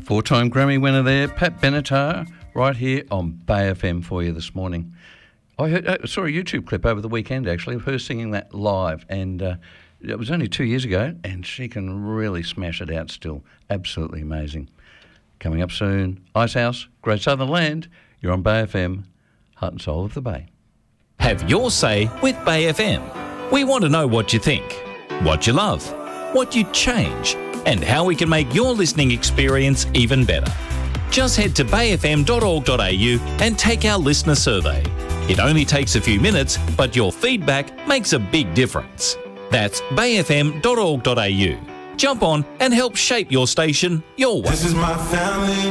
Four-time Grammy winner there, Pat Benatar, right here on Bay FM for you this morning. I saw a YouTube clip over the weekend, actually, of her singing that live, and it was only 2 years ago, and she can really smash it out still. Absolutely amazing. Coming up soon, Icehouse, Great Southern Land. You're on Bay FM, heart and soul of the Bay. Have your say with Bay FM. We want to know what you think, what you love, what you'd change, and how we can make your listening experience even better. Just head to bayfm.org.au and take our listener survey. It only takes a few minutes, but your feedback makes a big difference. That's bayfm.org.au. Jump on and help shape your station your way. This is my family,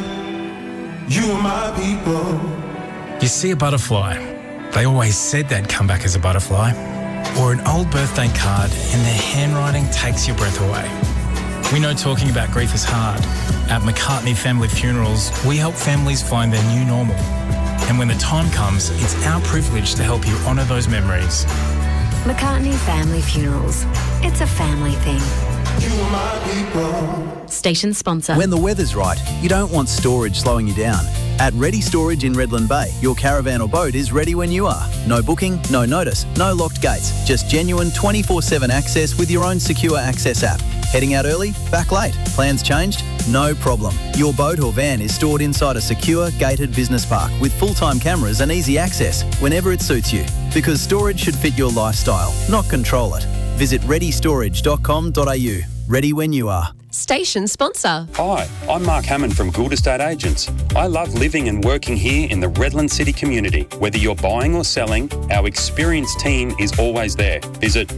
you are my people. You see a butterfly, they always said they'd come back as a butterfly. Or an old birthday card and their handwriting takes your breath away. We know talking about grief is hard. At McCartney Family Funerals, we help families find their new normal. And when the time comes, it's our privilege to help you honour those memories. McCartney Family Funerals. It's a family thing. You are my people. Station sponsor. When the weather's right, you don't want storage slowing you down. At Ready Storage in Redland Bay, your caravan or boat is ready when you are. No booking, no notice, no locked gates. Just genuine 24/7 access with your own secure access app. Heading out early? Back late? Plans changed? No problem. Your boat or van is stored inside a secure, gated business park with full-time cameras and easy access whenever it suits you. Because storage should fit your lifestyle, not control it. Visit readystorage.com.au. Ready when you are. Station sponsor. Hi, I'm Mark Hammond from Gould Estate Agents. I love living and working here in the Redland City community. Whether you're buying or selling, our experienced team is always there. Visit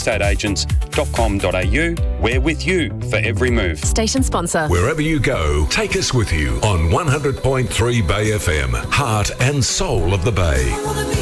gouldestateagents.com.au. We're with you for every move. Station sponsor. Wherever you go, take us with you on 100.3 Bay FM, heart and soul of the Bay.